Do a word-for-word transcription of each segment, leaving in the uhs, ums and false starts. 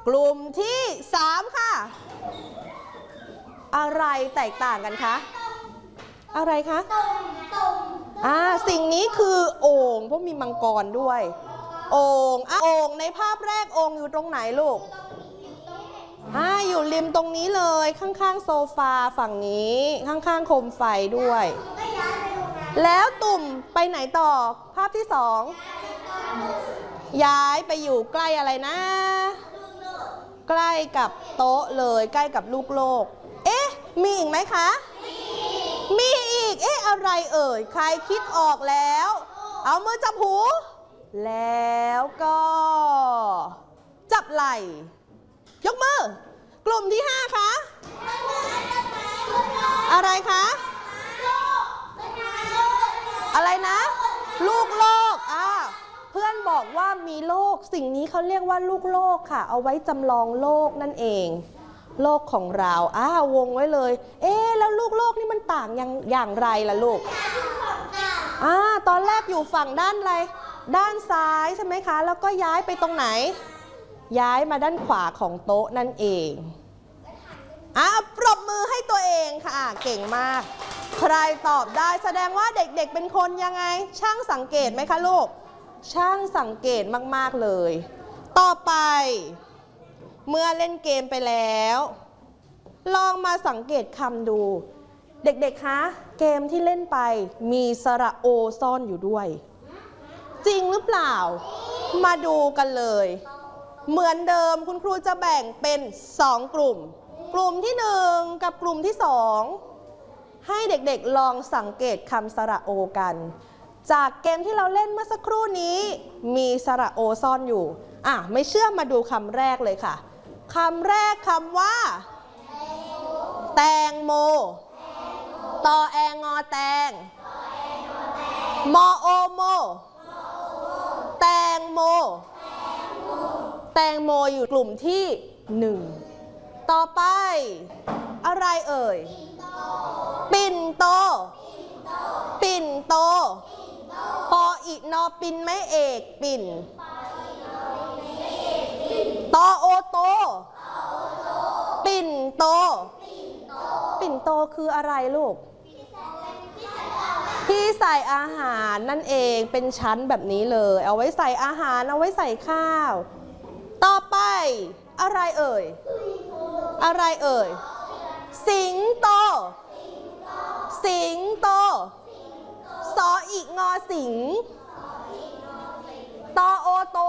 กลุ่มที่สามค่ะอะไรแตกต่างกันคะอะไรคะอ่าสิ่งนี้คือโอ่งเพราะมีมังกรด้วยโอ่งอ่ะโอ่งในภาพแรกโอ่งอยู่ตรงไหนลูกอ่าอยู่ริมตรงนี้เลยข้างๆโซฟาฝั่งนี้ข้างๆโคมไฟด้วยแล้วตุ่มไปไหนต่อภาพที่สองย้ายไปอยู่ใกล้อะไรนะใกล้กับโต๊ะเลยใกล้กับลูกโลกเอ๊ะมีอีกไหมคะมีอีกเอ๊ะอะไรเอ่ยใครคิดออกแล้วเอามือจับหูแล้วก็จับไหล่ยกมือกลุ่มที่ห้าคะอะไรคะอะไรนะลูกโลกอ่าเพื่อนบอกว่ามีโลกสิ่งนี้เขาเรียกว่าลูกโลกค่ะเอาไว้จำลองโลกนั่นเองโลกของเราอ้าวงไว้เลยเอ๊ะแล้วลูกโลกนี่มันต่างอย่างอย่างไรล่ะลูกอ่าตอนแรกอยู่ฝั่งด้านอะไรด้านซ้ายใช่ไหมคะแล้วก็ย้ายไปตรงไหนย้ายมาด้านขวาของโต๊ะนั่นเองอ่ะปรบมือให้ตัวเองค่ะเก่งมากใครตอบได้แสดงว่าเด็กๆเป็นคนยังไงช่างสังเกตไหมคะลูกช่างสังเกตมากๆเลยต่อไปเมื่อเล่นเกมไปแล้วลองมาสังเกตคำดูเด็กๆคะเกมที่เล่นไปมีสระโอซ่อนอยู่ด้วยจริงหรือเปล่ามาดูกันเลยเหมือนเดิมคุณครูจะแบ่งเป็นสองกลุ่มกลุ่มที่หนึ่งกับกลุ่มที่สองให้เด็กๆลองสังเกตคำสระโอกันจากเกมที่เราเล่นเมื่อสักครู่นี้มีสระโอซ่อนอยู่อ่ะไม่เชื่อมาดูคำแรกเลยค่ะคำแรกคำว่าแตงโมตอแองอแตงมอโอโมแตงโมแตงโมอยู่กลุ่มที่หนึ่งต่อไปอะไรเอ่ยปิ่นโตปิ่นโตปออินอปินไม้เอกปิ่นตอโอโตปิ่นโตปิ่นโตคืออะไรลูกที่ใส่อาหารนั่นเองเป็นชั้นแบบนี้เลยเอาไว้ใส่อาหารเอาไว้ใส่ข้าวต่อไปอะไรเอ่ยอะไรเอ่ยสิงโตสิงโตสออีกงอสิงตอโอโต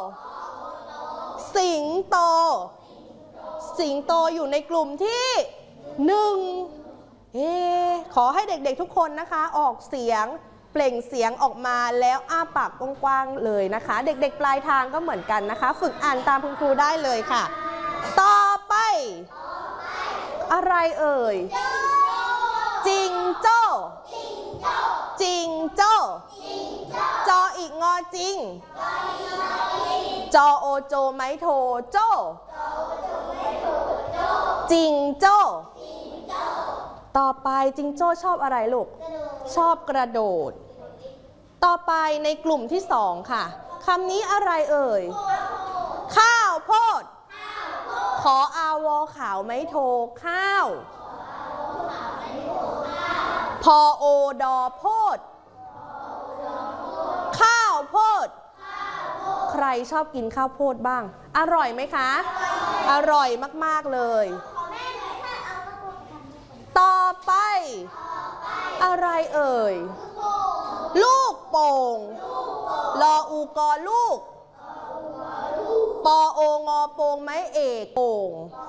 สิงโตสิงโตอยู่ในกลุ่มที่หนึ่งเอ๊ะขอให้เด็กๆทุกคนนะคะออกเสียงเปล่งเสียงออกมาแล้วอ้าปากกว้างๆเลยนะคะเด็กๆปลายทางก็เหมือนกันนะคะฝึกอ่านตามคุณครูได้เลยค่ะต่อไปอะไรเอ่ยจิงโจ้จิงโจ้จออีกงอจิงจอโอโจไม้โทโจ้จิงโจ้ต่อไปจิงโจ้ชอบอะไรลูกชอบกระโดดต่อไปในกลุ่มที่สองค่ะคำนี้อะไรเอ่ยข้าวโพดขออาวอขาวไม้โทข้าวพอโอดอโพดข้าวโพดใครชอบกินข้าวโพดบ้างอร่อยไหมคะอร่อยมากๆเลยต่อไปอะไรเอ่ยลูกโป่งลออูกอลูกปอโองอโป่งไม้เอกโป่ง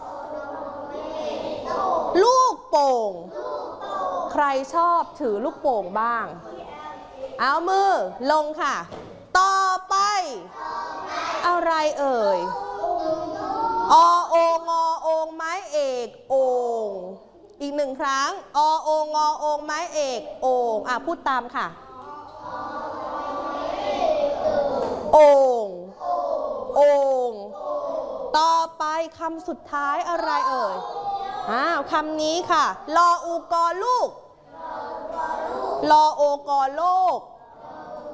ลูกโป่งใครชอบถือลูกโป่งบ้างเอามือลงค่ะต่อไปอะไรเอ่ยอโองอโองไม้เอกโอ่งอีกหนึ่งครั้งอโองอโองไม้เอกโอ่งอ่ะพูดตามค่ะโอ่งโอ่งต่อไปคำสุดท้ายอะไรเอ่ยอ้าวคำนี้ค่ะลออูกอลูกลอโอกอโลก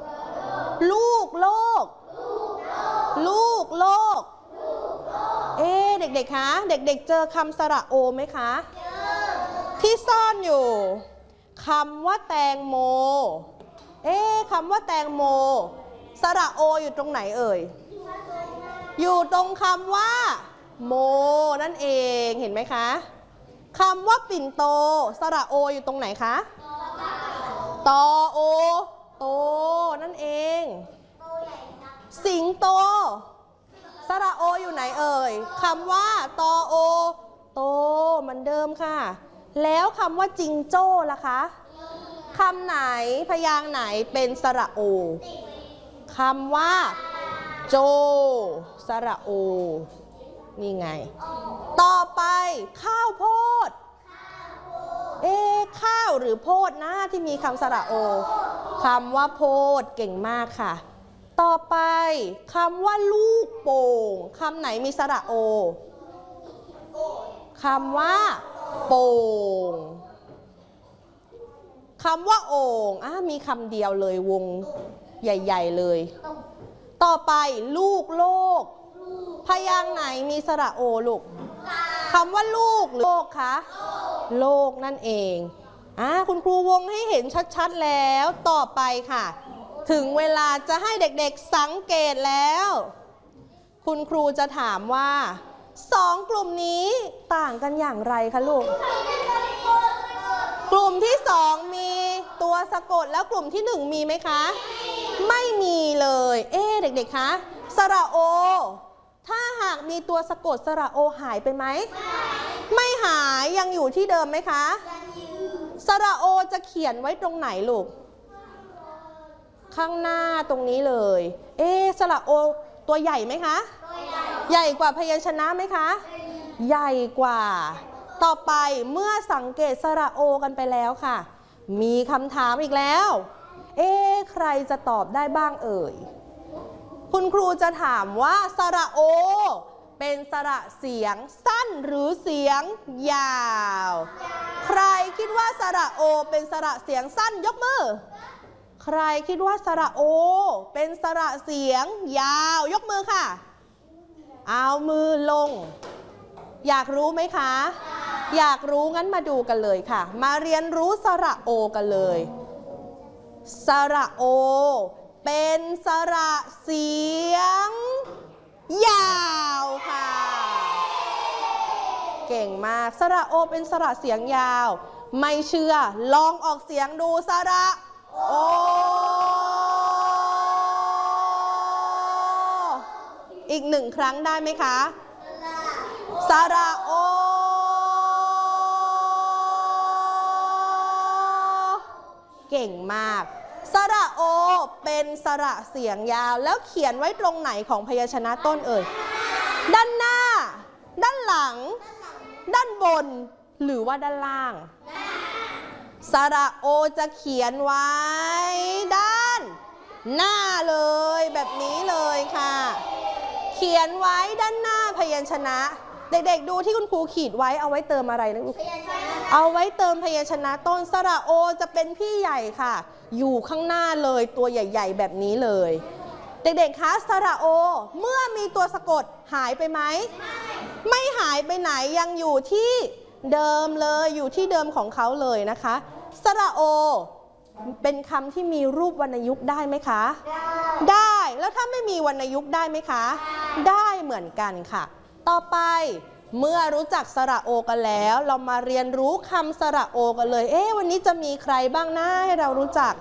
ลูกโลกลูกโลกเอ๊เด็กๆคะเด็กๆเจอคำสระโอไหมคะที่ซ่อนอยู่คำว่าแตงโมเอ๊ะคำว่าแตงโมสระโออยู่ตรงไหนเอ่ยอยู่ตรงคำว่าโมนั่นเองเห็นไหมคะคำว่าปิ่นโตสระโออยู่ตรงไหนคะตอโอโตนั่นเองสิงโตสระโออยู่ไหนเอ่ยคำว่าตอโอโตเหมือนเดิมค่ะแล้วคำว่าจิงโจ้ล่ะคะคำไหนพยางค์ไหนเป็นสระโอคำว่าโจสระโอนี่ไงต่อไปข้าวโพดเอ๊ะข้าวหรือโพดนะที่มีคำสระโอคำว่าโพดเก่งมากค่ะต่อไปคำว่าลูกโป่งคำไหนมีสระโอคำว่าโป่งคำว่าโอ่งอ่ะมีคำเดียวเลยวงใหญ่ๆเลยต่อไปลูกโลกพยางค์ไหนมีสระโอลูกคำว่าลูกโลกคะโลกนั่นเองอ่ะคุณครูวงให้เห็นชัดๆแล้วต่อไปค่ะถึงเวลาจะให้เด็กๆสังเกตแล้วคุณครูจะถามว่าสองกลุ่มนี้ต่างกันอย่างไรคะลูกกลุ่มที่สองมีตัวสะกดแล้วกลุ่มที่หนึ่งมีไหมคะไม่มีเลยเอ๊ะเด็กๆคะสระโอถ้าหากมีตัวสะกดสระโอหายไปไหมไม่หายยังอยู่ที่เดิมไหมคะสระโอจะเขียนไว้ตรงไหนลูกข้างหน้าตรงนี้เลยเอ๊ะสระโอตัวใหญ่ไหมคะใหญ่กว่าพยัญชนะไหมคะใหญ่กว่าต่อไปเมื่อสังเกตสระโอกันไปแล้วค่ะมีคำถามอีกแล้วเอ๊ะใครจะตอบได้บ้างเอ่ยคุณครูจะถามว่าสระโอเป็นสระเสียงสั้นหรือเสียงยาวใครคิดว่าสระโอเป็นสระเสียงสั้นยกมือใครคิดว่าสระโอเป็นสระเสียงยาวยกมือค่ะเอามือลงอยากรู้ไหมคะอยากรู้งั้นมาดูกันเลยค่ะมาเรียนรู้สระโอกันเลยสระโอเป็นสระเสียงยาวค่ะเก่งมากสระโอเป็นสระเสียงยาวไม่เชื่อลองออกเสียงดูสระโออีกหนึ่งครั้งได้ไหมคะสระโอเก่งมากสระโอเป็นสระเสียงยาวแล้วเขียนไว้ตรงไหนของพยัญชนะต้นเอ่ยด้านหน้าด้านหลังด้านบนหรือว่าด้านล่างสระโอจะเขียนไว้ด้านหน้าเลยแบบนี้เลยค่ะเขียนไว้ด้านหน้าพยัญชนะเด็กๆดูที่คุณครูขีดไว้เอาไว้เติมอะไรนะลูกเอาไว้เติมพยัญชนะต้นสระโอจะเป็นพี่ใหญ่ค่ะอยู่ข้างหน้าเลยตัวใหญ่ๆแบบนี้เลยเด็กๆคะสระโอเมื่อมีตัวสะกดหายไปไหมไม่หายไปไหนยังอยู่ที่เดิมเลยอยู่ที่เดิมของเขาเลยนะคะสระโอเป็นคำที่มีรูปวรรณยุกต์ได้ไหมคะได้แล้วถ้าไม่มีวรรณยุกต์ได้ไหมคะได้เหมือนกันค่ะต่อไปเมื่อรู้จักสระโอกันแล้วเรามาเรียนรู้คำสระโอกันเลยเอ๊ะวันนี้จะมีใครบ้างนะให้เรารู้จัก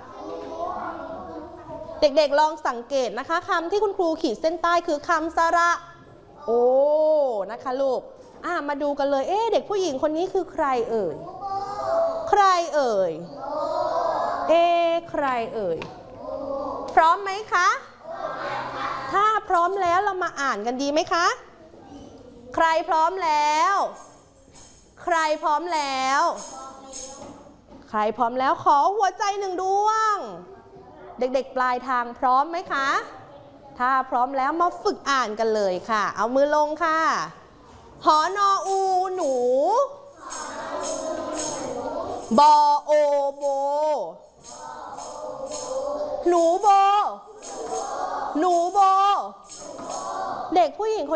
เด็กๆลองสังเกตนะคะคำที่คุณครูขีดเส้นใต้คือคำสระโอนะคะลูกอ่ะมาดูกันเลยเอ๊ะเด็กผู้หญิงคนนี้คือใครเอ่ยใครเอ่ยเอ๊ะใครเอ่ยพร้อมไหมคะถ้าพร้อมแล้วเรามาอ่านกันดีไหมคะใครพร้อมแล้วใครพร้อมแล้วใครพร้อมแล้วขอหัวใจหนึ่งดวงเด็กๆปลายทางพร้อมไหมคะถ้าพร้อมแล้วมาฝึกอ่านกันเลยค่ะเอามือลงค่ะหอนออูหนูบอโอโบหนูโบหนูโบเด็กผู้หญิงคน